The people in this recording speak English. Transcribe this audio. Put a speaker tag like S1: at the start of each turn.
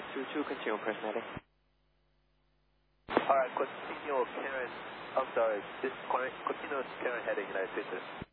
S1: 22, continue press heading.
S2: Alright, continue Karen, I'm sorry, continue Karen heading United States.